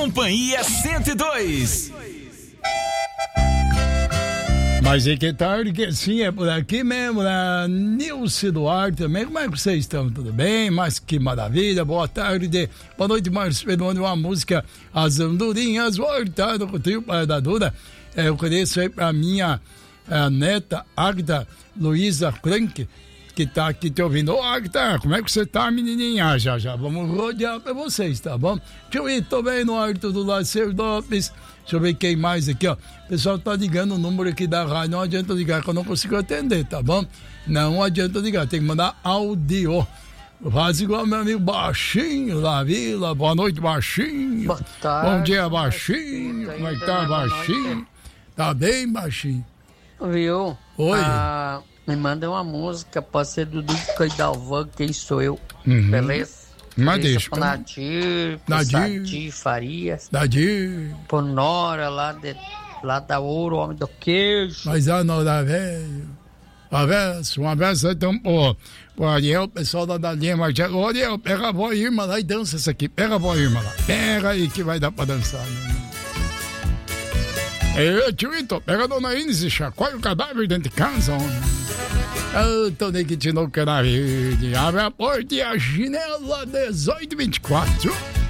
Companhia 102. Mas e que tarde que sim, é por aqui mesmo, né? Nilce Duarte também. Como é que vocês estão? Tudo bem? Mas que maravilha, boa tarde. Boa noite, Marcos Pedro. Uma música, As Andorinhas voltaram com o trio Pai da Dura. Eu conheço aí pra minha neta, Agda Luísa Frank, que tá aqui te ouvindo. Ô, Agda, como é que você tá, menininha? Já vamos rodear pra vocês, tá bom? Deixa eu ir também no Arthur do Lacer Lopes. Deixa eu ver quem mais aqui, ó. O pessoal tá ligando o número aqui da rádio. Não adianta ligar que eu não consigo atender, tá bom? Não adianta ligar, tem que mandar áudio. Faz igual meu amigo Baixinho da Vila. Boa noite, Baixinho. Boa tarde. Bom dia, Baixinho. Como é que tá, Baixinho? Tá bem, Baixinho? Viu? Oi. Me manda uma música, pode ser do Dico e Dalvan, quem sou eu. Beleza? Mas deixa. Pro Nadir, Sadi Farias. Nadir. Pro Nora, lá da Ouro, Homem do Queijo. Mas a Nora, velho. Um abraço então, pro Ariel, pessoal da Dalinha Marcelo. Ô, Ariel, pega a avó Irma lá e dança essa aqui. Pega a avó Irma lá. Pega aí que vai dar pra dançar, né? Tio Ito, pega a dona Inês e chacoalha o cadáver dentro de casa, homem. Eu tô nem que te no canal. Abre a porta e a janela 1824.